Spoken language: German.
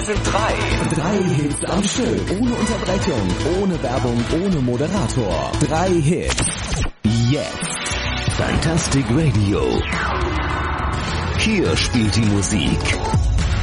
sind drei. Drei Hits am Stück. Ohne Unterbrechung, ohne Werbung, ohne Moderator. 3 Hits. Jetzt. Fantastic Radio. Hier spielt die Musik.